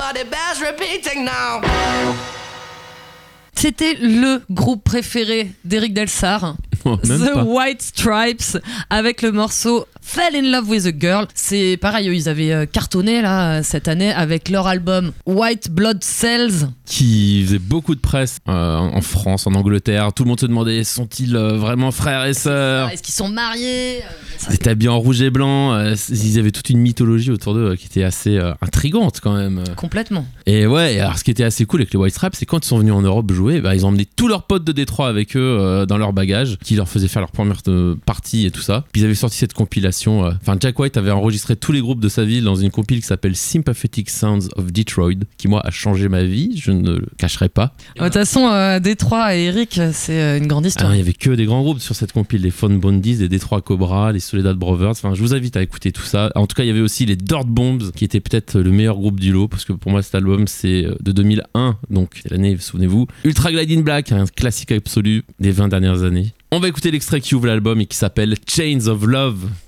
C'était le groupe préféré d'Eric Delsart, The White Stripes, avec le morceau Fell in Love with a Girl. C'est pareil, ils avaient cartonné là cette année avec leur album White Blood Cells, qui faisait beaucoup de presse en France, en Angleterre. Tout le monde se demandait, sont-ils vraiment frères et sœurs ? Est-ce qu'ils sont mariés ? Ils étaient habillés en rouge et blanc. Ils avaient toute une mythologie autour d'eux qui était assez intrigante quand même. Complètement. Et ouais, alors ce qui était assez cool avec les White Stripes, c'est quand ils sont venus en Europe jouer, ils ont emmené tous leurs potes de Détroit avec eux dans leur bagage, qui leur faisaient faire leur première partie et tout ça. Puis ils avaient sorti cette compilation. Jack White avait enregistré tous les groupes de sa ville dans une compile qui s'appelle Sympathetic Sounds of Detroit, qui moi a changé ma vie, je ne le cacherai pas. De toute façon, Détroit et Eric, c'est une grande histoire. Il y avait que des grands groupes sur cette compile, les Phone Bondies, les Détroit Cobra, les Soledad Brothers. Je vous invite à écouter tout ça. En tout cas, il y avait aussi les Dirt Bombs, qui étaient peut-être le meilleur groupe du lot, parce que pour moi cet album c'est de 2001, donc c'est l'année, souvenez-vous. Ultra Glide in Black, un classique absolu des 20 dernières années. On va écouter l'extrait qui ouvre l'album et qui s'appelle Chains of Love.